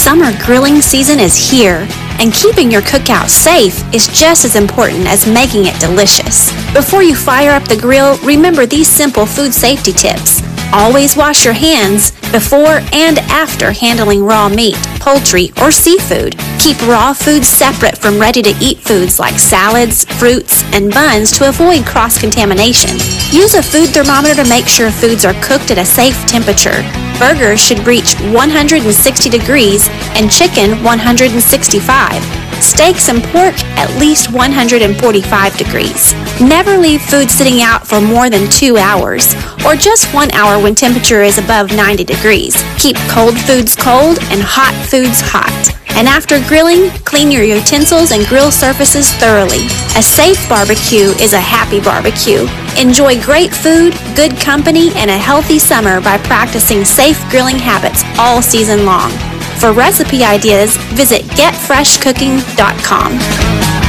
Summer grilling season is here, and keeping your cookout safe is just as important as making it delicious. Before you fire up the grill, remember these simple food safety tips. Always wash your hands before and after handling raw meat, poultry, or seafood. Keep raw foods separate from ready-to-eat foods like salads, fruits, and buns to avoid cross-contamination. Use a food thermometer to make sure foods are cooked at a safe temperature. Burgers should reach 160 degrees and chicken 165. Steaks and pork at least 145 degrees. Never leave food sitting out for more than 2 hours, or just 1 hour when temperature is above 90 degrees. Keep cold foods cold and hot foods hot. And after grilling, clean your utensils and grill surfaces thoroughly. A safe barbecue is a happy barbecue. Enjoy great food, good company, and a healthy summer by practicing safe grilling habits all season long. For recipe ideas, visit getfreshcooking.com.